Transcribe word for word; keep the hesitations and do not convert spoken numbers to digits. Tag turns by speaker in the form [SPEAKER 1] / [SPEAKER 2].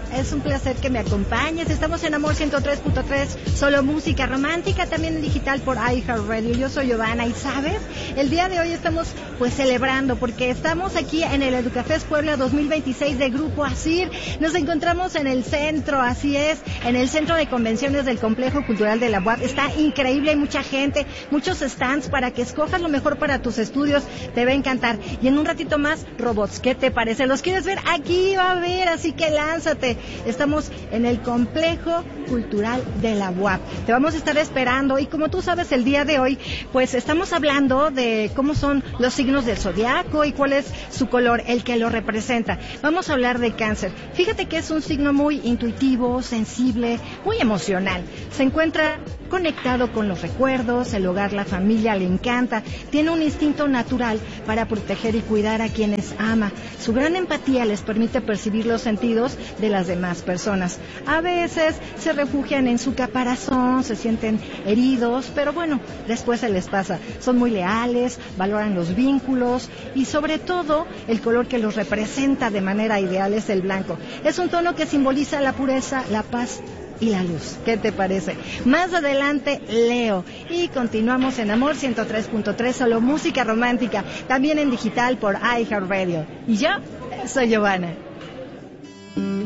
[SPEAKER 1] es un placer que me acompañes. Estamos en Amor ciento tres punto tres, solo música romántica, también en digital por iHeartRadio. Yo soy Giovanna y ¿sabes? El día de hoy estamos pues celebrando porque estamos aquí en el Educafest Puebla dos mil veintiséis de Grupo Asir. Nos encontramos en el centro, así es, en el centro de convenciones del Complejo Cultural de la U A P. Está increíble, hay mucha gente, muchos stands para que escojas lo mejor para tus estudios. Te va a encantar. Y en un ratito más, robots. ¿Qué te parece? ¿Los quieres ver? Aquí va a haber, así que lánzate. Estamos en el Complejo Cultural de la U A P. Te vamos a estar esperando y como tú sabes, el día de hoy, pues estamos hablando de cómo son los signos del zodiaco y cuál es su color, el que lo representa. Vamos a hablar de Cáncer. Fíjate que es un signo muy intuitivo, sensible, muy emocional. Se encuentra conectado con los recuerdos, el hogar, la familia, le encanta. Tiene un instinto natural para proteger y cuidar a quienes ama. Su gran empatía les permite percibir los sentidos de las demás personas. A veces se refugian en su caparazón, se sienten heridos, pero bueno, después se les pasa. Son muy leales, valoran los vínculos y sobre todo el color que los representa de manera ideal es el blanco. Es un tono que simboliza la pureza, la paz y la luz. ¿Qué te parece? Más adelante, Leo. Y continuamos en Amor ciento tres punto tres, solo música romántica, también en digital por iHeartRadio. Y yo soy Giovanna.